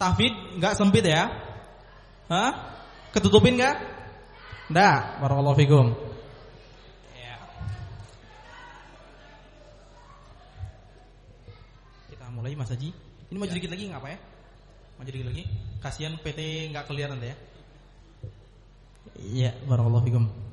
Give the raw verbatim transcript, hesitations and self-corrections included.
tahfidz enggak sempit ya? Hah? Ketutupin enggak? Enggak. Barakallahu fikum. Ya. Kita mulai Mas Haji. Ini mau sedikit lagi enggak apa ya? Mau sedikit lagi. Kasihan P T enggak kelihatan ya. Iya, barakallahu fikum.